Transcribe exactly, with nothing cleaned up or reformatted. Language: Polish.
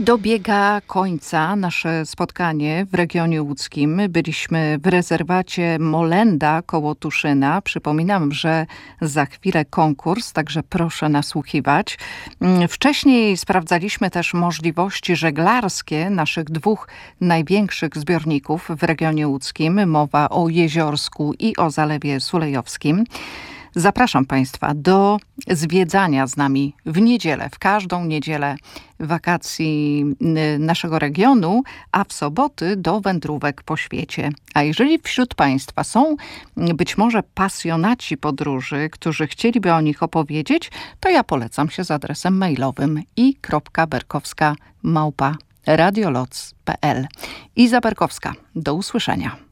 dobiega końca nasze spotkanie w regionie łódzkim. Byliśmy w rezerwacie Molenda koło Tuszyna. Przypominam, że za chwilę konkurs, także proszę nasłuchiwać. Wcześniej sprawdzaliśmy też możliwości żeglarskie naszych dwóch największych zbiorników w regionie łódzkim. Mowa o Jeziorsku i o Zalewie Sulejowskim. Zapraszam Państwa do zwiedzania z nami w niedzielę, w każdą niedzielę wakacji naszego regionu, a w soboty do wędrówek po świecie. A jeżeli wśród Państwa są być może pasjonaci podróży, którzy chcieliby o nich opowiedzieć, to ja polecam się z adresem mailowym i kropka berkowska małpa radioloc kropka p l. Iza Berkowska, do usłyszenia.